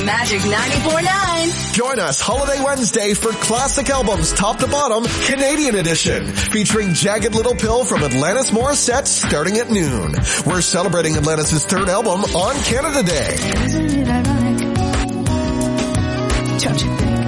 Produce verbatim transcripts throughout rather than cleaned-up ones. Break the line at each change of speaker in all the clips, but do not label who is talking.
Magic ninety-four point nine.
Join us Holiday Wednesday for Classic Albums Top to Bottom Canadian Edition, featuring Jagged Little Pill from Atlantis Morissette starting at noon. We're celebrating Atlantis' third album on Canada Day.
Isn't it ironic? Don't you think?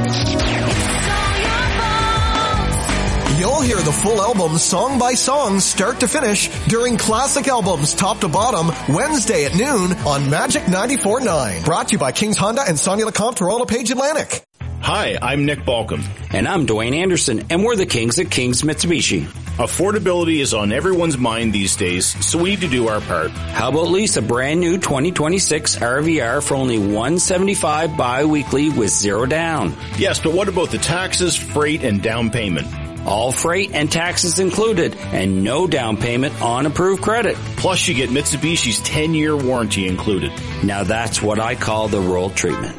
You'll hear the full album song by song start to finish during Classic Albums Top to Bottom Wednesday at noon on Magic ninety-four point nine. Brought to you by Kings Honda and Sonia LeCompte, Royal LePage Atlantic.
Hi, I'm Nick Balcom.
And I'm Dwayne Anderson, and we're the Kings at Kings Mitsubishi.
Affordability is on everyone's mind these days, so we need to do our part.
How about lease a brand new twenty twenty-six R V R for only one hundred seventy-five dollars bi-weekly with zero down?
Yes, but what about the taxes, freight, and down payment?
All freight and taxes included, and no down payment on approved credit.
Plus, you get Mitsubishi's ten-year warranty included.
Now that's what I call the rural treatment.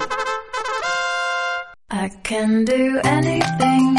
I can do anything.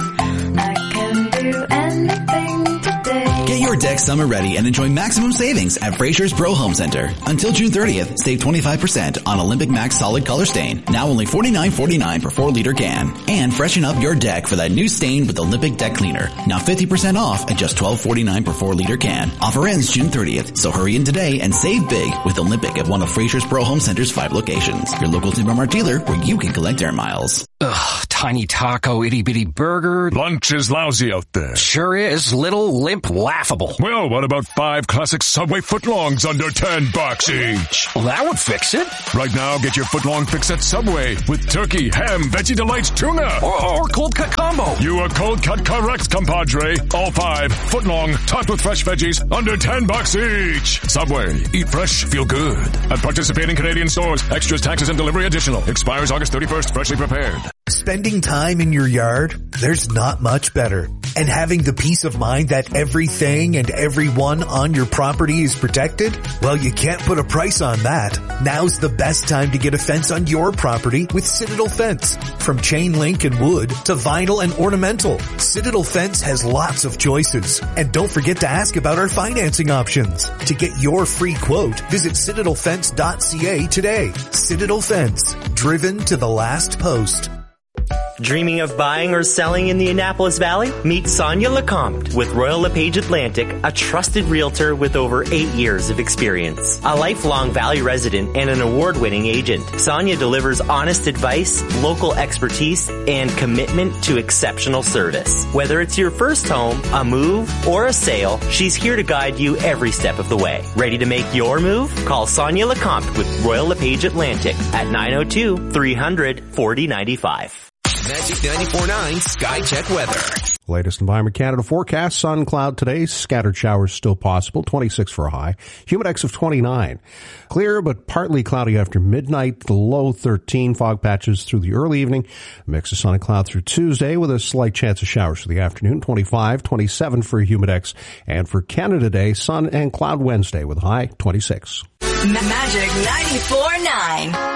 I can do anything today.
Get your deck summer ready and enjoy maximum savings at Fraser's Pro Home Center. Until June thirtieth, save twenty-five percent on Olympic Max Solid Color Stain. Now only forty-nine forty-nine per four liter can. And freshen up your deck for that new stain with Olympic Deck Cleaner. Now fifty percent off at just twelve forty-nine per four liter can. Offer ends June thirtieth, so hurry in today and save big with Olympic at one of Fraser's Pro Home Center's five locations. Your local Timber Mart dealer where you can collect air miles.
Ugh, tiny taco, itty bitty burger.
Lunch is lousy out there.
Sure is. Little, limp, laughable.
Well, what about five classic Subway footlongs under ten bucks each?
Well, that would fix it.
Right now, get your footlong fix at Subway with turkey, ham, veggie delights, tuna.
Or, or cold cut combo.
You are cold cut correct, compadre. All five footlong, topped with fresh veggies, under ten bucks each. Subway. Eat fresh, feel good. At participating Canadian stores. Extras, taxes, and delivery additional. Expires August thirty-first. Freshly prepared.
Spending time in your yard? There's not much better. And having the peace of mind that everything and everyone on your property is protected? Well, you can't put a price on that. Now's the best time to get a fence on your property with Citadel Fence. From chain link and wood to vinyl and ornamental, Citadel Fence has lots of choices. And don't forget to ask about our financing options. To get your free quote, visit citadel fence dot c a today. Citadel Fence, driven to the last post.
Dreaming of buying or selling in the Annapolis Valley? Meet Sonia LeCompte with Royal LePage Atlantic, a trusted realtor with over eight years of experience. A lifelong Valley resident and an award-winning agent, Sonia delivers honest advice, local expertise, and commitment to exceptional service. Whether it's your first home, a move, or a sale, she's here to guide you every step of the way. Ready to make your move? Call Sonia LeCompte with Royal LePage Atlantic at nine oh two, three hundred, forty ninety-five.
Magic ninety-four point nine Sky Check Weather.
Latest Environment Canada forecast. Sun, cloud today. Scattered showers still possible. twenty-six for a high. Humidex of twenty-nine. Clear but partly cloudy after midnight. The low thirteen. Fog patches through the early evening. Mix of sun and cloud through Tuesday with a slight chance of showers for the afternoon. twenty-five. twenty-seven for Humidex. And for Canada Day, sun and cloud Wednesday with a high twenty-six.
Magic ninety-four point nine.